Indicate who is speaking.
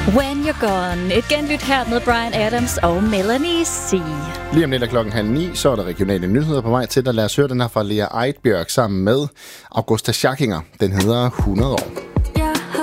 Speaker 1: When You're Gone. Et genlyt her med Bryan Adams og Melanie C.
Speaker 2: Lige om lidt af 8:30, så er der regionale nyheder på vej til, der lad os høre den her fra Lea Eidbjerg sammen med Augusta Schackinger. Den hedder 100 år.